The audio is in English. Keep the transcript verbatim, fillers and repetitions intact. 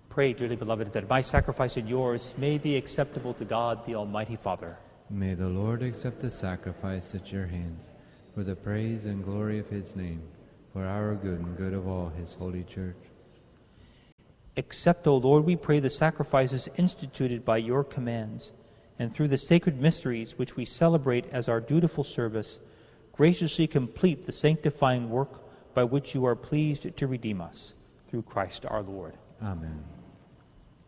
Pray, dearly beloved, that my sacrifice and yours may be acceptable to God, the Almighty Father. May the Lord accept the sacrifice at your hands, for the praise and glory of his name, for our good and good of all his holy church. Accept, O Lord, we pray, the sacrifices instituted by your commands, and through the sacred mysteries which we celebrate as our dutiful service, graciously complete the sanctifying work by which you are pleased to redeem us, through Christ our Lord. Amen.